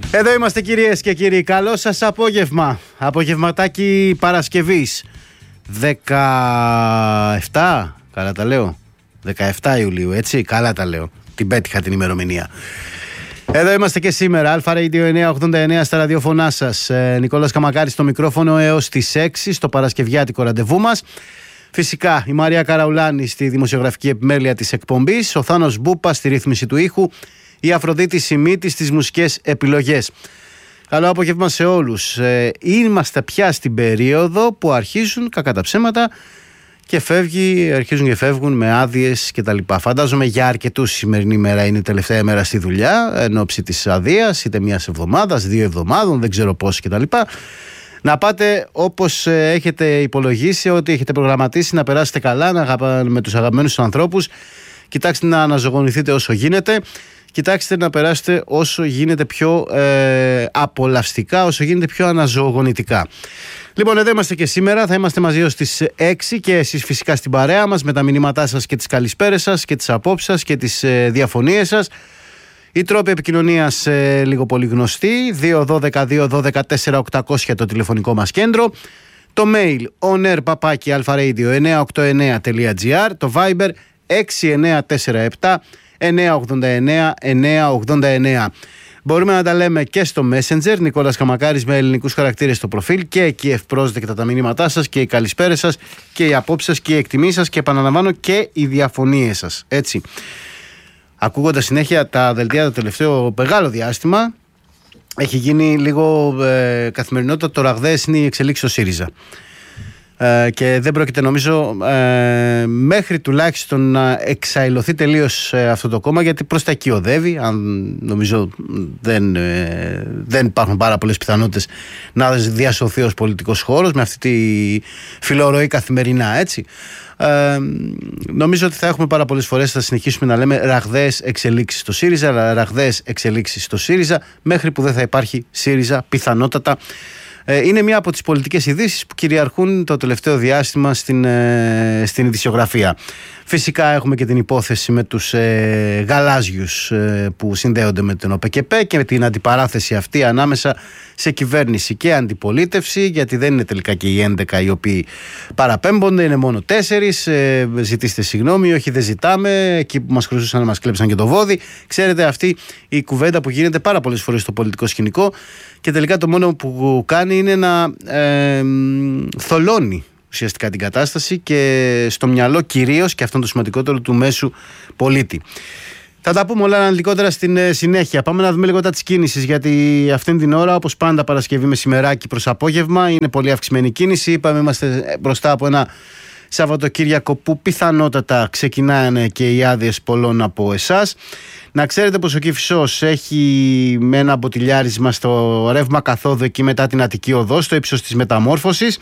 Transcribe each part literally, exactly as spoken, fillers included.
Εδώ είμαστε κυρίες και κύριοι, καλό σας απόγευμα. Απογευματάκι Παρασκευής δεκαεπτά, καλά τα λέω, δεκαεπτά Ιουλίου, έτσι, καλά τα λέω, την πέτυχα την ημερομηνία. Εδώ είμαστε και σήμερα, Αλφα Radio εννιακόσια ογδόντα εννέα στα ραδιοφωνά σας. ε, Νικόλας Καμακάρης στο μικρόφωνο έως τις έξι στο παρασκευιάτικο ραντεβού μας. Φυσικά η Μαρία Καραουλάνη στη δημοσιογραφική επιμέλεια της εκπομπής, ο Θάνος Μπούπας στη ρύθμιση του ήχου, η Αφροδίτη Σιμίτη στις μουσικές επιλογές. Καλό απόγευμα σε όλους. Ε, είμαστε πια στην περίοδο που αρχίζουν κακά τα ψέματα και φεύγει, αρχίζουν και φεύγουν με άδειες κτλ. Φαντάζομαι για αρκετούς η σημερινή μέρα είναι η τελευταία μέρα στη δουλειά εν ώψη της αδείας, είτε μιας εβδομάδας, δύο εβδομάδων, δεν ξέρω πώς κτλ. Να πάτε όπως έχετε υπολογίσει, ότι έχετε προγραμματίσει, να περάσετε καλά να, με τους αγαπημένους ανθρώπους. Κοιτάξτε να αναζωογονηθείτε όσο γίνεται. Κοιτάξτε να περάσετε όσο γίνεται πιο ε, απολαυστικά, όσο γίνεται πιο αναζωογονητικά. Λοιπόν, εδώ είμαστε και σήμερα. Θα είμαστε μαζί ως τις έξι και εσείς φυσικά στην παρέα μας με τα μηνύματά σας και τις καλησπέρες σας και τις απόψεις σας και τις ε, διαφωνίες σας. Οι τρόποι επικοινωνίας ε, λίγο πολύ γνωστοί. δύο ένα δύο δύο ένα δύο τέσσερα οκτακόσια το τηλεφωνικό μας κέντρο. Το mail onair παπάκι alfaradio εννιακόσια ογδόντα εννέα τελεία gr. Το Viber έξι εννέα τέσσερα επτά εννιακόσια ογδόντα εννέα εννιακόσια ογδόντα εννέα. Μπορούμε να τα λέμε και στο Messenger, Νικόλας Καμακάρης με ελληνικούς χαρακτήρες στο προφίλ, και εκεί ευπρόσδεκτα τα μηνύματά σας και οι καλησπέρες σας και οι απόψεις σας και οι εκτιμήσεις σας και επαναλαμβάνω και οι διαφωνίες σας. Έτσι. Ακούγοντας συνέχεια τα δελτία το τελευταίο μεγάλο διάστημα, έχει γίνει λίγο ε, καθημερινότητα. Το ραγδαίες είναι η εξελίξη στο ΣΥΡΙΖΑ. Ε, και δεν πρόκειται νομίζω ε, μέχρι τουλάχιστον να εξαϊλωθεί τελείως ε, αυτό το κόμμα, γιατί προς τα εκεί οδεύει. Αν νομίζω δεν, ε, δεν υπάρχουν πάρα πολλές πιθανότητες να διασωθεί ως πολιτικός χώρος με αυτή τη φιλορροή καθημερινά, έτσι. Ε, νομίζω ότι θα έχουμε πάρα πολλές φορές, θα συνεχίσουμε να λέμε ραγδαίες εξελίξεις στο ΣΥΡΙΖΑ, ραγδαίες εξελίξεις στο ΣΥΡΙΖΑ, μέχρι που δεν θα υπάρχει ΣΥΡΙΖΑ πιθανότατα. Είναι μία από τις πολιτικές ειδήσεις που κυριαρχούν το τελευταίο διάστημα στην, ε, στην ειδησιογραφία. Φυσικά έχουμε και την υπόθεση με τους ε, γαλάζιους ε, που συνδέονται με τον ΟΠΕΚΕΠΕ και με την αντιπαράθεση αυτή ανάμεσα σε κυβέρνηση και αντιπολίτευση, γιατί δεν είναι τελικά και οι έντεκα οι οποίοι παραπέμπονται, είναι μόνο τέσσερις. Ε, ζητήστε συγγνώμη, όχι δεν ζητάμε, εκεί που μας χρωστούσαν να μας κλέψαν και το βόδι. Ξέρετε, αυτή η κουβέντα που γίνεται πάρα πολλές φορές στο πολιτικό σκηνικό και τελικά το μόνο που κάνει είναι να ε, θολώνει ουσιαστικά την κατάσταση και στο μυαλό κυρίως, και αυτό είναι το σημαντικότερο, του μέσου πολίτη. Θα τα πούμε όλα αναλυτικότερα στην συνέχεια. Πάμε να δούμε λίγο τα της κίνησης, γιατί αυτήν την ώρα, όπως πάντα Παρασκευή μεσημεράκι προς απόγευμα, είναι πολύ αυξημένη κίνηση. Είπαμε, είμαστε μπροστά από ένα Σαββατοκύριακο που πιθανότατα ξεκινάνε και οι άδειες πολλών από εσάς. Να ξέρετε πως ο Κηφισός έχει με ένα μποτιλιάρισμα στο ρεύμα καθόδου εκεί μετά την Αττική Οδό, στο ύψος της Μεταμόρφωσης.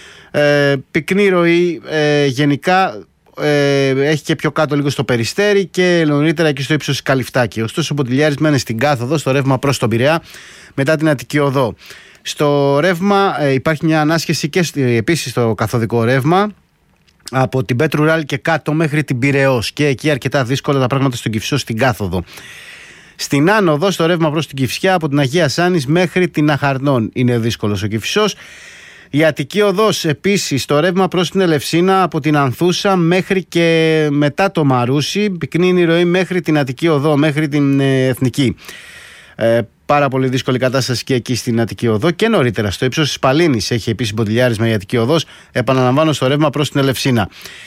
Ε, πυκνή ροή ε, γενικά, ε, έχει και πιο κάτω λίγο στο Περιστέρι και νωρίτερα εκεί στο ύψος της Καλυφτάκη. Ωστόσο, ο μποτιλιάρισμα είναι στην κάθοδο, στο ρεύμα προς τον Πειραιά μετά την Αττική Οδό. Στο ρεύμα ε, υπάρχει μια ανάσχεση και επίσης στο καθοδικό ρεύμα από την Πέτρου Ράλ και κάτω μέχρι την Πειραιώς, και εκεί αρκετά δύσκολα τα πράγματα στον Κηφισό στην κάθοδο. Στην άνοδο, στο ρεύμα προς την Κηφισιά από την Αγία Σάνης μέχρι την Αχαρνών είναι δύσκολος ο Κηφισός. Η Αττική Οδός επίσης, το ρεύμα προς την Ελευσίνα από την Ανθούσα μέχρι και μετά το Μαρούσι, πυκνή είναι η ροή μέχρι την Αττική Οδό, μέχρι την ε, Εθνική. Ε, πάρα πολύ δύσκολη κατάσταση και εκεί στην Αττική Οδό, και νωρίτερα στο ύψος της Παλίνης έχει επίσης μποτιλιάρισμα η Αττική Οδός, επαναλαμβάνω, στο ρεύμα προς την Ελευσίνα.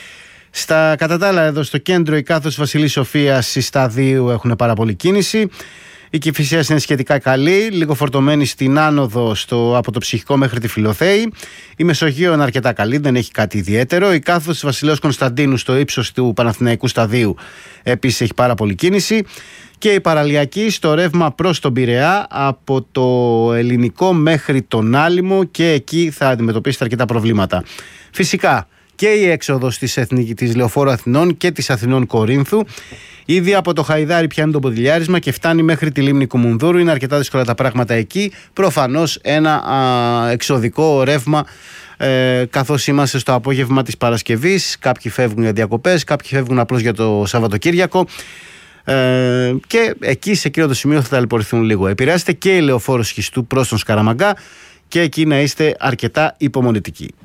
Στα κατά τα άλλα, εδώ στο κέντρο, η κάθος Βασιλής Σοφίας, οι Σταδίου έχουν πάρα πολύ κίνηση. Η Κηφισίας είναι σχετικά καλή, λίγο φορτωμένη στην άνοδο στο, από το Ψυχικό μέχρι τη Φιλοθέη. Η Μεσογείο είναι αρκετά καλή, δεν έχει κάτι ιδιαίτερο. Η κάθος της Βασιλέως Κωνσταντίνου στο ύψος του Παναθηναϊκού Σταδίου επίσης έχει πάρα πολύ κίνηση. Και η Παραλιακή στο ρεύμα προς τον Πειραιά από το Ελληνικό μέχρι τον Άλυμο, και εκεί θα αντιμετωπίσετε αρκετά προβλήματα. Φυσικά και η έξοδος της, Εθνική, της Λεωφόρου Αθηνών και της Αθηνών Κορίνθου. Ήδη από το Χαϊδάρι πιάνει το ποδηλιάρισμα και φτάνει μέχρι τη λίμνη Κουμουνδούρου. Είναι αρκετά δύσκολα τα πράγματα εκεί. Προφανώς ένα α, εξωδικό ρεύμα, ε, καθώς είμαστε στο απόγευμα της Παρασκευής. Κάποιοι φεύγουν για διακοπές, κάποιοι φεύγουν απλώς για το Σαββατοκύριακο. Ε, και εκεί σε εκείνο το σημείο θα ταλαιπωρηθούν λίγο. Επηρεάζεται και η λεωφόρος Χιστού προς τον Σκαραμαγκά και εκεί να είστε αρκετά υπομονετικοί.